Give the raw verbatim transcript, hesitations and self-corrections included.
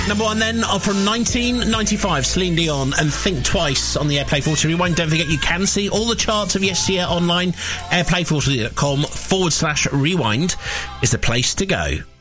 Number one then, are from nineteen ninety-five, Celine Dion and Think Twice on the Airplay forty Rewind. Don't forget you can see all the charts of yesteryear online. airplay forty dot com forward slash rewind is the place to go.